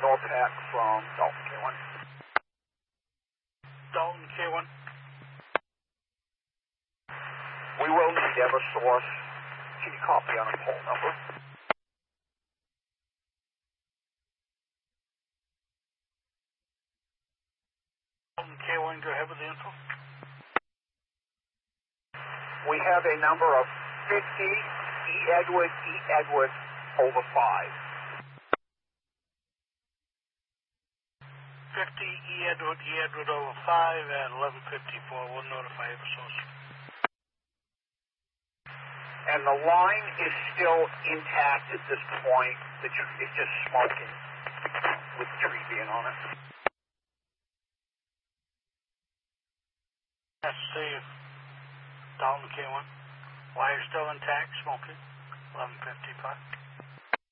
North Hack from Dalton K1. Dalton K1. We will need Eversource. Can you copy on a poll number? Dalton K1, go ahead with the info. We have a number of 50 E. Edward over 5. 50 E. Edward over 5 at 11:54. We'll notify Eversource. And the line is still intact at this point. It's just smoking with the tree being on it. That's safe. Dalton K1. Wire still intact, smoking. 11:55.